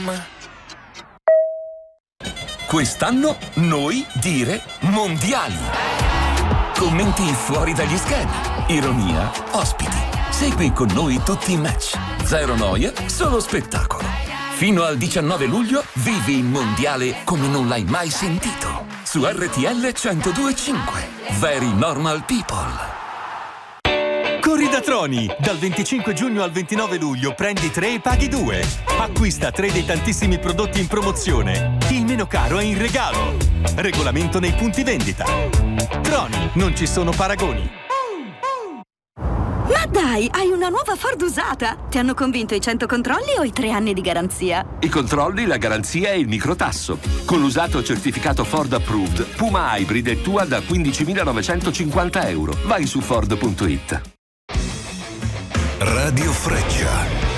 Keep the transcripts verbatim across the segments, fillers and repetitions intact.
Quest'anno noi dire mondiali. Commenti fuori dagli schermi, ironia, ospiti. Segui con noi tutti i match. Zero noia, solo spettacolo. Fino al diciannove luglio vivi il mondiale come non l'hai mai sentito. Su R T L centodue e cinque. Very Normal People. Corri da Troni! Dal venticinque giugno al ventinove luglio prendi tre e paghi due. Acquista tre dei tantissimi prodotti in promozione. Il meno caro è in regalo. Regolamento nei punti vendita. Troni, non ci sono paragoni. Ma dai, hai una nuova Ford usata! Ti hanno convinto i cento controlli o i tre anni di garanzia? I controlli, la garanzia e il microtasso. Con l'usato certificato Ford Approved, Puma Hybrid è tua da quindicimilanovecentocinquanta euro. Vai su Ford punto it. Radio Freccia.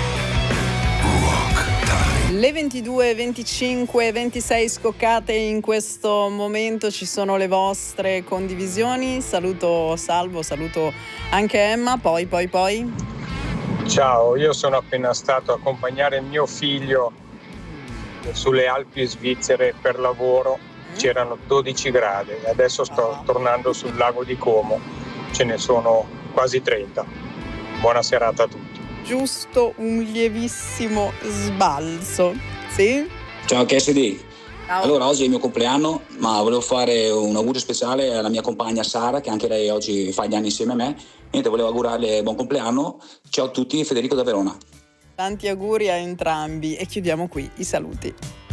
Rock Time. Le ventidue, venticinque, ventisei scoccate in questo momento, ci sono le vostre condivisioni. Saluto Salvo, saluto anche Emma, poi poi poi. Ciao, io sono appena stato a accompagnare mio figlio sulle Alpi svizzere per lavoro. C'erano dodici gradi, adesso sto Oh. tornando sul lago di Como, ce ne sono quasi trenta. Buona serata a tutti. Giusto un lievissimo sbalzo, sì? Ciao K S D. Ciao. Allora oggi è il mio compleanno, ma volevo fare un augurio speciale alla mia compagna Sara, che anche lei oggi fa gli anni insieme a me. Niente, volevo augurarle buon compleanno. Ciao a tutti, Federico da Verona. Tanti auguri a entrambi e chiudiamo qui i saluti.